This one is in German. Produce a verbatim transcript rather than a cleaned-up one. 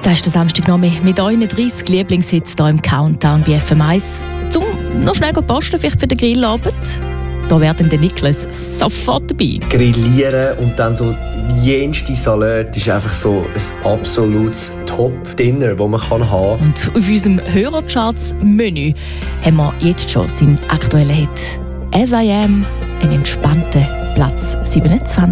Das ist der Samstagnachmittag mit euren dreißig Lieblingshits hier im Countdown bei F M eins. Zum noch schnell posten, vielleicht für den Grillabend. Da werden der Niklas sofort dabei. Grillieren und dann so jenste Salat ist einfach so ein absolutes Top-Dinner, das man haben kann. Und auf unserem Hörercharts-Menü haben wir jetzt schon seinen aktuellen Hit «As I Am», einen entspannten Platz siebenundzwanzig.